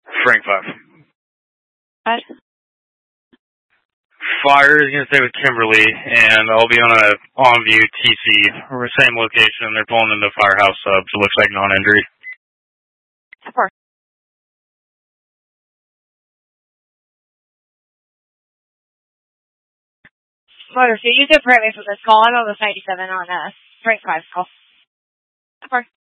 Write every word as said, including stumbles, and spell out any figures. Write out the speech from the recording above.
Frank five. What? Fire is going to stay with Kimberly, and I'll be on a on-view T C, or same location. They're pulling into Firehouse subs. It looks like non-injury. Four. Motor, so you can prep me for this call. I'm almost ninety-seven on uh, Frank five's call. Four.